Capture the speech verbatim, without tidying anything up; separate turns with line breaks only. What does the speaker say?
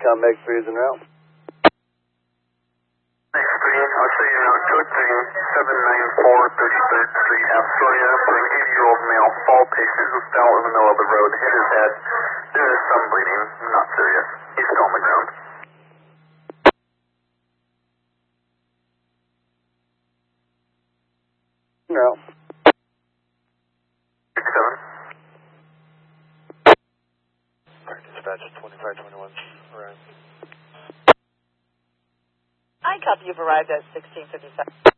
Come make freeze and route.
Next three, I'll show you now. Code three, seven nine four thirty-third Street, Astoria, for an eighty-year-old male fall patient who fell in the middle of the road, hit his head. There is some bleeding, not serious. He's still on the ground.
No.
six seven.
Dispatch twenty-five twenty-one. Alright.
I copy you've arrived at sixteen fifty-seven.